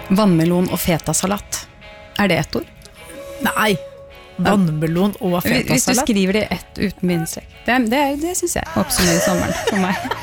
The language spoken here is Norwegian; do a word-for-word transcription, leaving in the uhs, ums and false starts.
Vannmelon og fetasalat. Er det ett ord? Nei, vannmelon og Hvis du fetasalat. skriver det i ett uten bindestrek. Det, det, det synes jeg oppsummerer sommeren for meg.